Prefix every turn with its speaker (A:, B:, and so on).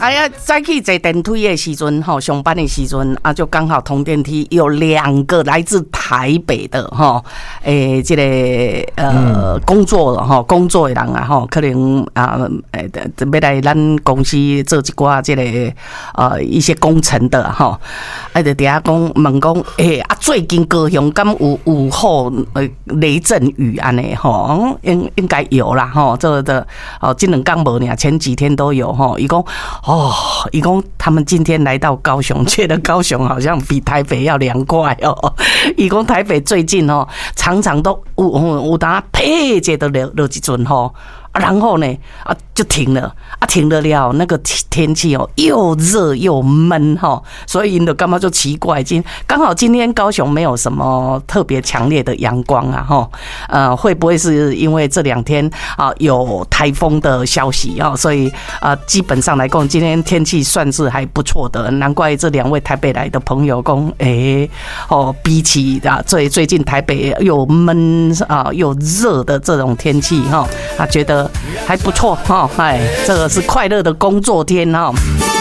A: 哎呀，早起坐电梯的时阵，上班的时阵啊，就刚好同电梯有2个来自台北的这个工作的人啊，可能要来咱公司做一寡这个一些工程的就底下讲问讲，最近高雄敢有雷阵雨安尼应该有啦这个的这2天无呢，前几天都有伊讲他们今天来到高雄，觉得高雄好像比台北要凉快伊讲台北最近常常都有当啪接的落一阵然后呢就停了停了那个天气又热又闷所以就干嘛就奇怪，刚好今天高雄没有什么特别强烈的阳光会不会是因为这2天有台风的消息所以基本上来讲今天天气算是还不错的，难怪这2位台北来的朋友讲比起最近台北又闷又热的这种天气他觉得还不错这个是快乐的工作天